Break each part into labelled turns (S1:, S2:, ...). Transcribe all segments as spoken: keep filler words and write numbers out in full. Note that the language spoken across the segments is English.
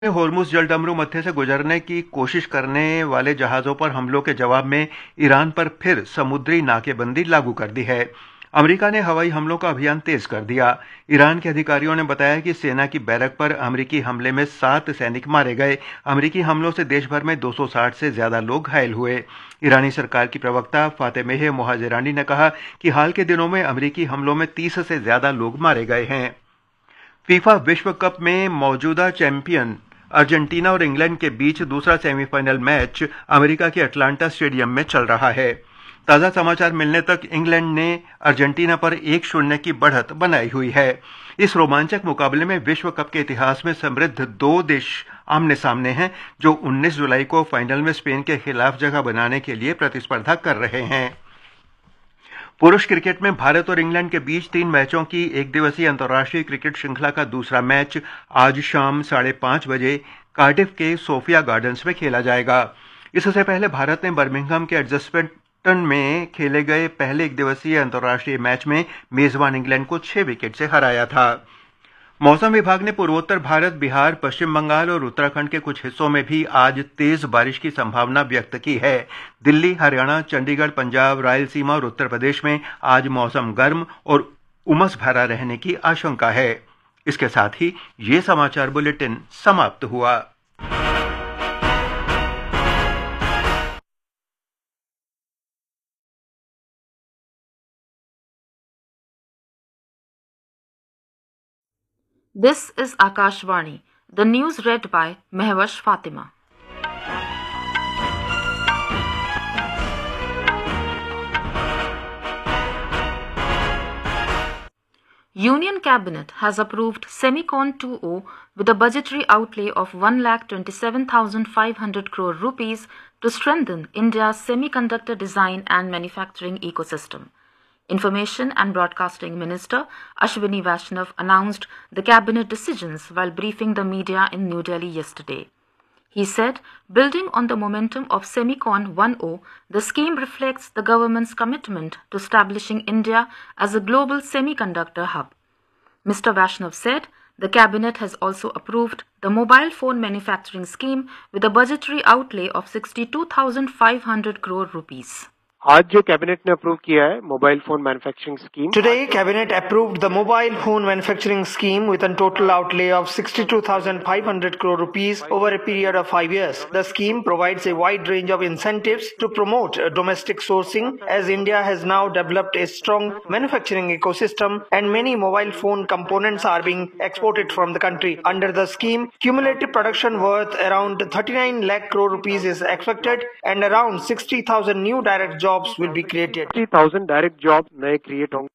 S1: होर्मुज जलडमरू मध्य से गुजरने की कोशिश करने वाले जहाजों पर हमलों के जवाब में ईरान पर फिर समुद्री नाकेबंदी लागू कर दी है। अमेरिका ने हवाई हमलों का अभियान तेज कर दिया। ईरान के अधिकारियों ने बताया कि सेना की बैरक पर अमेरिकी हमले में सात सैनिक मारे गए। अमेरिकी हमलों से देश भर में दो सौ साठ से ज्यादा लोग घायल हुए। ईरानी सरकार की प्रवक्ता फातेमेह मोहाजेरानी ने कहा कि हाल के दिनों में अमेरिकी हमलों में तीस से ज्यादा लोग मारे गए हैं। फीफा विश्व कप में मौजूदा चैंपियन अर्जेंटीना और इंग्लैंड के बीच दूसरा सेमीफाइनल मैच अमेरिका के अटलांटा स्टेडियम में चल रहा है। ताजा समाचार मिलने तक इंग्लैंड ने अर्जेंटीना पर एक शून्य की बढ़त बनाई हुई है। इस रोमांचक मुकाबले में विश्व कप के इतिहास में समृद्ध दो देश आमने सामने हैं, जो उन्नीस जुलाई को फाइनल में स्पेन के खिलाफ जगह बनाने के लिए प्रतिस्पर्धा कर रहे हैं। पुरुष क्रिकेट में भारत और इंग्लैंड के बीच तीन मैचों की एक दिवसीय अंतर्राष्ट्रीय क्रिकेट श्रृंखला का दूसरा मैच आज शाम साढ़े पांच बजे कार्डिफ के सोफिया गार्डन्स में खेला जाएगा। इससे पहले भारत ने बर्मिंघम के एडजस्टन में खेले गए पहले एक दिवसीय अंतर्राष्ट्रीय मैच में मेजबान इंग्लैंड को छह विकेट से हराया था। मौसम विभाग ने पूर्वोत्तर भारत, बिहार, पश्चिम बंगाल और उत्तराखंड के कुछ हिस्सों में भी आज तेज बारिश की संभावना व्यक्त की है। दिल्ली, हरियाणा, चंडीगढ़, पंजाब, रायलसीमा और उत्तर प्रदेश में आज मौसम गर्म और उमस भरा रहने की आशंका है। इसके साथ ही ये समाचार बुलेटिन समाप्त हुआ।
S2: This is Akashvani. The news read by Mehwash Fatima. Union Cabinet has approved Semicon two point oh with a budgetary outlay of one lakh twenty-seven thousand five hundred crore rupees to strengthen India's semiconductor design and manufacturing ecosystem. Information and Broadcasting Minister Ashwini Vaishnav announced the cabinet decisions while briefing the media in New Delhi yesterday. He said, building on the momentum of Semicon one point oh, the scheme reflects the government's commitment to establishing India as a global semiconductor hub. Mister Vaishnav said, the cabinet has also approved the mobile phone manufacturing scheme with a budgetary outlay of sixty-two thousand five hundred crore rupees.
S3: आज जो cabinet ने approve किया है mobile phone manufacturing scheme.
S4: Today, Cabinet approved the mobile phone manufacturing scheme with a total outlay of sixty-two thousand five hundred crore rupees over a period of five years. The scheme provides a wide range of incentives to promote domestic sourcing, as India has now developed a strong manufacturing ecosystem and many mobile phone components are being exported from the country. Under the scheme, cumulative production worth around thirty-nine lakh crore rupees is expected and around sixty thousand new direct jobs jobs will be created.
S3: sixty thousand direct jobs नए create होंगे.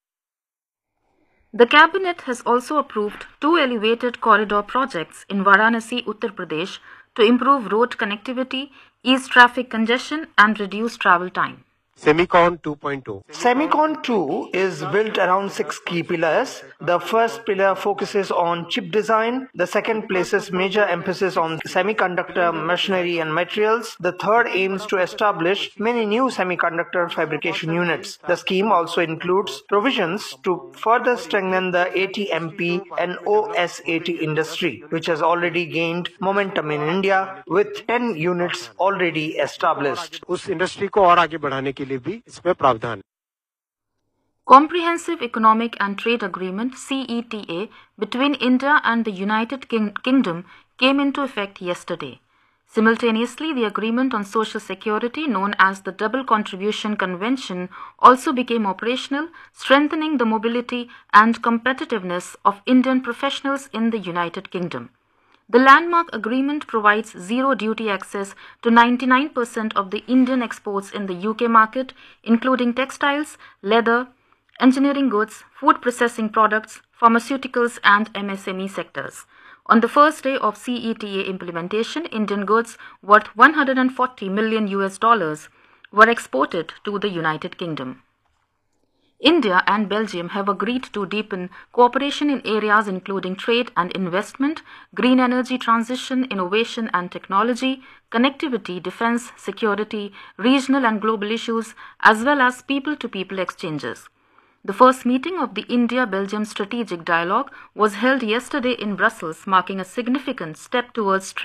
S2: The cabinet has also approved two elevated corridor projects in Varanasi, Uttar Pradesh to improve road connectivity, ease traffic congestion and reduce travel time.
S3: Semicon two point oh.
S4: Semicon two is built around six key pillars. The first pillar focuses on chip design. The second places major emphasis on semiconductor machinery and materials. The third aims to establish many new semiconductor fabrication units. The scheme also includes provisions to further strengthen the A T M P and O S A T industry, which has already gained momentum in India with ten units already established.
S3: उस industry को और आगे बढ़ाने के लिए भी इसमें प्रावधान।
S2: Comprehensive Economic and Trade Agreement C E T A between India and the United King- Kingdom came into effect yesterday. Simultaneously, the agreement on social security, known as the Double Contribution Convention, also became operational, strengthening the mobility and competitiveness of Indian professionals in the United Kingdom. The landmark agreement provides zero duty access to ninety-nine percent of the Indian exports in the U K market, including textiles, leather, engineering goods, food processing products, pharmaceuticals and M S M E sectors. On the first day of C E T A implementation, Indian goods worth one hundred forty million U S dollars were exported to the United Kingdom. India and Belgium have agreed to deepen cooperation in areas including trade and investment, green energy transition, innovation and technology, connectivity, defense, security, regional and global issues, as well as people-to-people exchanges. The first meeting of the India-Belgium Strategic Dialogue was held yesterday in Brussels, marking a significant step towards